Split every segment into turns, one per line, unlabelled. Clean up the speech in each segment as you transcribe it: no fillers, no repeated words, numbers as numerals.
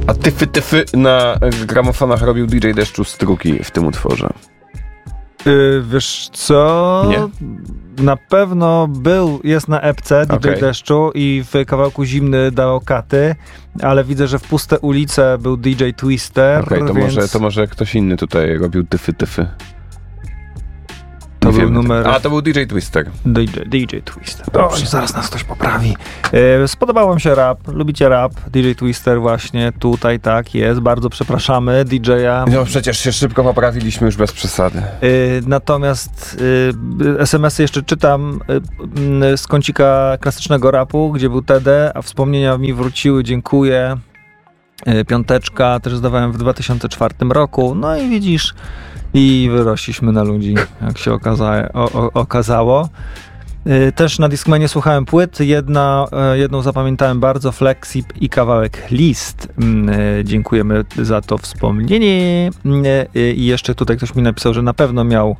A tyfy na gramofonach robił DJ Deszczu Struki w tym utworze.
Wiesz co?
Nie.
Na pewno jest na epce DJ Deszczu i w kawałku Zimny dał katy, ale widzę, że w Puste ulice był DJ Twister.
Okej, to może ktoś inny tutaj robił tyfy.
To był numer...
A, to był DJ Twister.
DJ Twister. Dobrze, zaraz nas ktoś poprawi. Spodobał mi się rap. Lubicie rap? DJ Twister właśnie tutaj, tak jest. Bardzo przepraszamy DJ-a.
No przecież się szybko poprawiliśmy już bez przesady.
Natomiast SMS-y jeszcze czytam z kącika klasycznego rapu, gdzie był TD, a wspomnienia mi wróciły, dziękuję. Piąteczka też zdawałem w 2004 roku. No i widzisz... I wyrośliśmy na ludzi, jak się okazało. Też na Discmanie słuchałem płyt. Jedną zapamiętałem bardzo, Flexip i kawałek List. Dziękujemy za to wspomnienie. I jeszcze tutaj ktoś mi napisał, że na pewno miał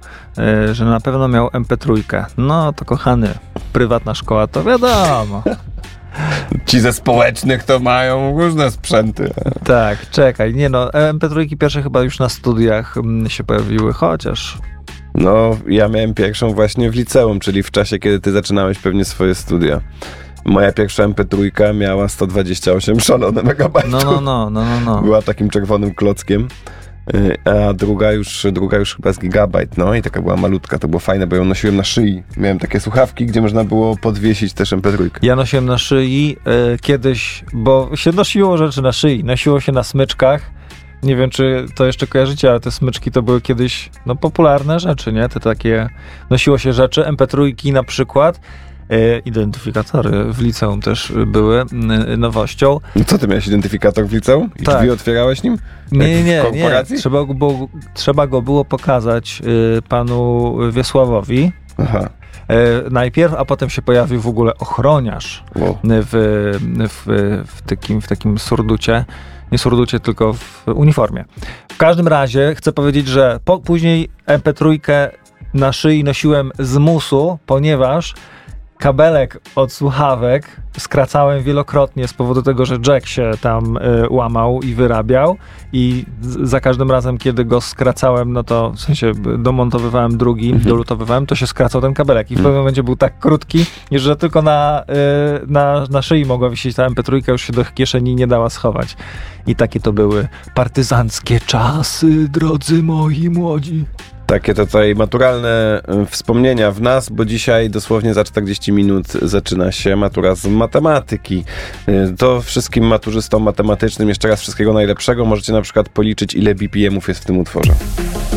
MP3. No to kochany, prywatna szkoła, to wiadomo.
Ci ze społecznych to mają różne sprzęty.
Tak, czekaj, MP3 pierwsze chyba już na studiach się pojawiły, chociaż...
No, ja miałem pierwszą właśnie w liceum, czyli w czasie, kiedy ty zaczynałeś pewnie swoje studia. Moja pierwsza MP3 miała 128 szalone megabajtów.
No.
Była takim czerwonym klockiem. A druga już chyba z gigabajt, no i taka była malutka, to było fajne, bo ją nosiłem na szyi. Miałem takie słuchawki, gdzie można było podwiesić też MP3.
Ja nosiłem na szyi kiedyś, bo się nosiło rzeczy na szyi, nosiło się na smyczkach. Nie wiem, czy to jeszcze kojarzycie, ale te smyczki to były kiedyś popularne rzeczy, nie? Te takie, nosiło się rzeczy, MP3 na przykład. Identyfikatory w liceum też były nowością.
No co, ty miałeś identyfikator w liceum? I drzwi otwierałeś nim?
Nie. Trzeba go było pokazać panu Wiesławowi.
Aha.
Najpierw, a potem się pojawił w ogóle ochroniarz w takim surducie. Nie surducie, tylko w uniformie. W każdym razie chcę powiedzieć, że później MP3 na szyi nosiłem z musu, ponieważ kabelek od słuchawek skracałem wielokrotnie z powodu tego, że jack się tam łamał i wyrabiał i za każdym razem, kiedy go skracałem, no to w sensie domontowywałem drugi, dolutowywałem, to się skracał ten kabelek i w pewnym momencie był tak krótki, że tylko na szyi mogła wisieć ta MP3, już się do kieszeni nie dała schować. I takie to były partyzanckie czasy, drodzy moi młodzi.
Takie tutaj maturalne wspomnienia w nas, bo dzisiaj dosłownie za 40 minut zaczyna się matura z matematyki. To wszystkim maturzystom matematycznym jeszcze raz wszystkiego najlepszego. Możecie na przykład policzyć, ile BPM-ów jest w tym utworze.